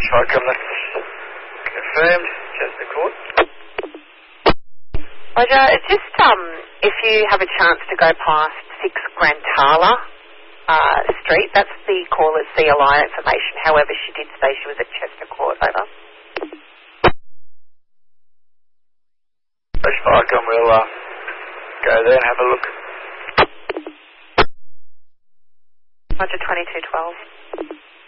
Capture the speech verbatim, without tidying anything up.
Welcome, that's confirmed. Chester Court. Roger, just um, if you have a chance to go past six Grantala uh, Street, that's the caller's C L I information. However, she did say she was at Chester Court. Over. Bush Welcome, we'll uh, go there and have a look. Roger, twenty-two twelve.